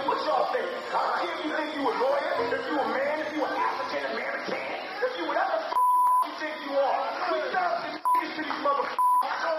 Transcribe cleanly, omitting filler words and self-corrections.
What y'all think? I don't care if you think you a lawyer, if you a man, if you an African American, if you whatever the f*** you think you are. We serve these niggas to these motherfuckers.